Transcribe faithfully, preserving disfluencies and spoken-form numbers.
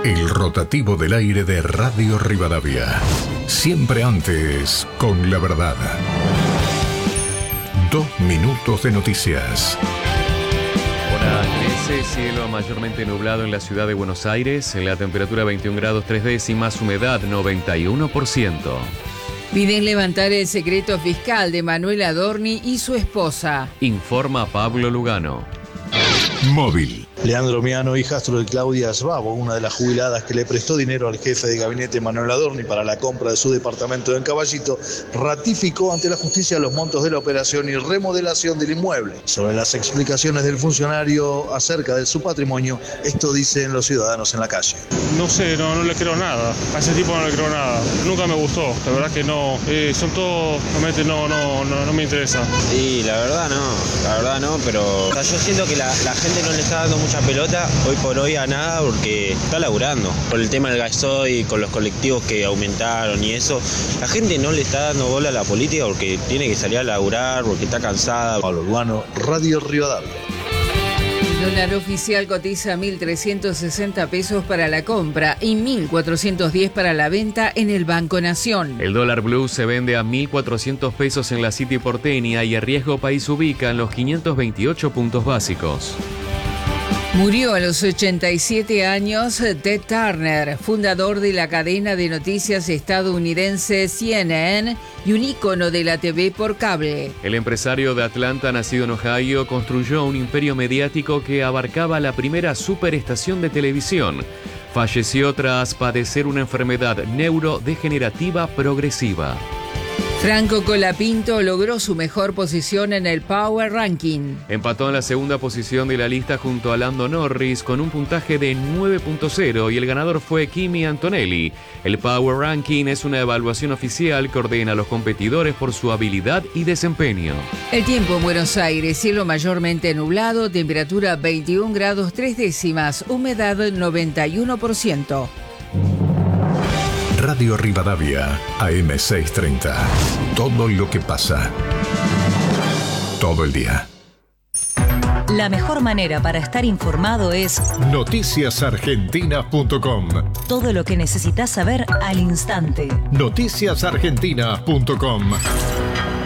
El rotativo del aire de Radio Rivadavia. Siempre antes, con la verdad. Dos minutos de noticias. Hora trece, cielo mayormente nublado en la ciudad de Buenos Aires. En la temperatura veintiún grados tres décimas, humedad noventa y uno por ciento. Piden levantar el secreto fiscal de Manuel Adorni y su esposa. Informa Pablo Lugano. Móvil. Leandro Miano, hijastro de Claudia Sbabo, una de las jubiladas que le prestó dinero al jefe de gabinete Manuel Adorni para la compra de su departamento en Caballito, ratificó ante la justicia los montos de la operación y remodelación del inmueble. Sobre las explicaciones del funcionario acerca de su patrimonio, esto dicen los ciudadanos en la calle. No sé, no, no le creo nada. A ese tipo no le creo nada. Nunca me gustó. La verdad que no. Eh, son todos, realmente no, no, no, no me interesa. Sí, la verdad no. La verdad no, pero o sea, yo siento que la, la gente no le está dando mucha pelota hoy por hoy a nada porque está laburando. Por el tema del gasoil, con los colectivos que aumentaron y eso, la gente no le está dando bola a la política porque tiene que salir a laburar, porque está cansada. Pablo Urbano, Radio Rivadavia. El dólar oficial cotiza mil trescientos sesenta pesos para la compra y mil cuatrocientos diez para la venta en el Banco Nación. El dólar blue se vende a mil cuatrocientos pesos en la City porteña y el riesgo país ubica en los quinientos veintiocho puntos básicos. Murió a los ochenta y siete años Ted Turner, fundador de la cadena de noticias estadounidense C N N y un ícono de la T V por cable. El empresario de Atlanta, nacido en Ohio, construyó un imperio mediático que abarcaba la primera superestación de televisión. Falleció tras padecer una enfermedad neurodegenerativa progresiva. Franco Colapinto logró su mejor posición en el Power Ranking. Empató en la segunda posición de la lista junto a Lando Norris con un puntaje de nueve punto cero y el ganador fue Kimi Antonelli. El Power Ranking es una evaluación oficial que ordena a los competidores por su habilidad y desempeño. El tiempo en Buenos Aires, cielo mayormente nublado, temperatura veintiún grados tres décimas, humedad noventa y uno por ciento. Radio Rivadavia, A M seiscientos treinta. Todo lo que pasa. Todo el día. La mejor manera para estar informado es noticias argentinas punto com. Todo lo que necesitas saber al instante. noticias argentinas punto com.